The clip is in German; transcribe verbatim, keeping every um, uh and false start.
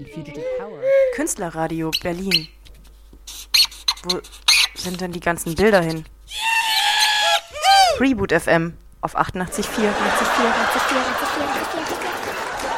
Künstlerradio Berlin. Wo sind denn die ganzen Bilder hin? Reboot F M auf achtundachtzig Komma vier.